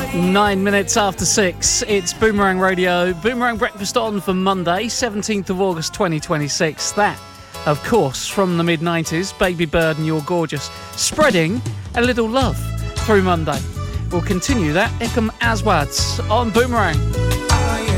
9 minutes after 6, it's Boomerang Radio, Boomerang Breakfast on for Monday, 17th of August 2026. That, of course, from the mid-90s, Baby Bird and You're Gorgeous, spreading a little love through Monday. We'll continue that, Ikam Aswads on Boomerang.